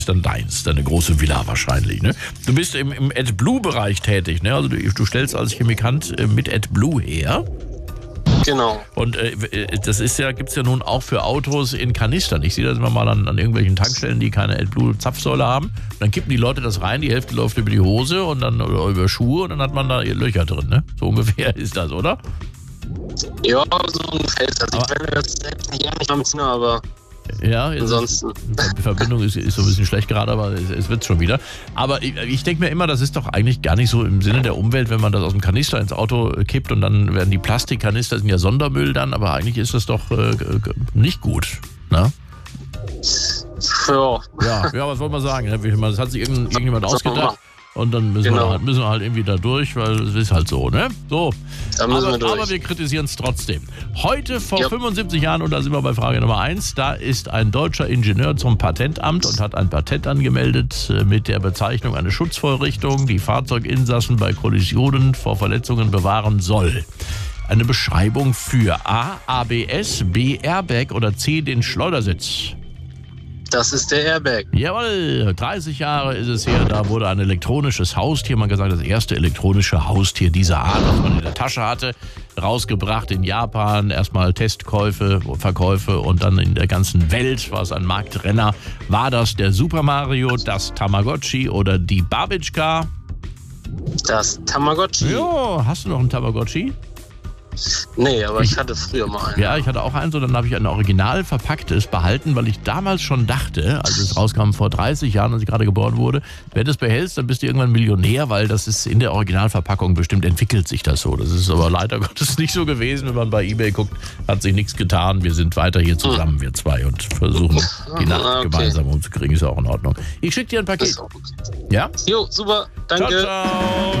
dann deins, deine große Villa wahrscheinlich, ne? Du bist im AdBlue-Bereich tätig, ne? Also du stellst als Chemikant mit AdBlue her. Genau. Und das gibt's ja nun auch für Autos in Kanistern. Ich sehe das immer mal an irgendwelchen Tankstellen, die keine AdBlue-Zapfsäule haben. Und dann kippen die Leute das rein, die Hälfte läuft über die Hose und dann oder über Schuhe und dann hat man da Löcher drin, ne? So ungefähr ist das, oder? Ja, so ungefähr ist das. Ich werde das selbst nicht ehrlich benutzen, aber ja, ansonsten. Die Verbindung ist so ein bisschen schlecht gerade, aber es wird schon wieder. Aber ich denke mir immer, das ist doch eigentlich gar nicht so im Sinne der Umwelt, wenn man das aus dem Kanister ins Auto kippt und dann werden die Plastikkanister, sind ja Sondermüll dann, aber eigentlich ist das doch nicht gut, ne? Ja, was wollen wir sagen? Das hat sich irgendjemand ausgedacht. Und dann müssen wir halt irgendwie da durch, weil es ist halt so, ne? So. Aber wir kritisieren es trotzdem. Heute vor 75 Jahren, und da sind wir bei Frage Nummer 1, da ist ein deutscher Ingenieur zum Patentamt und hat ein Patent angemeldet mit der Bezeichnung eine Schutzvorrichtung, die Fahrzeuginsassen bei Kollisionen vor Verletzungen bewahren soll. Eine Beschreibung für A, ABS, B, Airbag oder C, den Schleudersitz. Das ist der Airbag. Jawohl, 30 Jahre ist es her, da wurde ein elektronisches Haustier, man kann sagen, das erste elektronische Haustier dieser Art, was man in der Tasche hatte, rausgebracht in Japan. Erstmal Testkäufe, Verkäufe und dann in der ganzen Welt war es ein Marktrenner. War das der Super Mario, das Tamagotchi oder die Babitschka? Das Tamagotchi. Ja, hast du noch einen Tamagotchi? Nee, aber ich hatte früher mal einen. Ja, ich hatte auch eins und dann habe ich ein original verpacktes behalten, weil ich damals schon dachte, als es rauskam vor 30 Jahren, als ich gerade geboren wurde, wenn du es behältst, dann bist du irgendwann Millionär, weil das ist in der Originalverpackung bestimmt, entwickelt sich das so. Das ist aber leider Gottes nicht so gewesen, wenn man bei eBay guckt, hat sich nichts getan. Wir sind weiter hier zusammen, wir zwei, und versuchen die Nacht gemeinsam umzukriegen. Ist auch in Ordnung. Ich schicke dir ein Paket. Okay. Ja? Jo, super, danke. Ciao, ciao.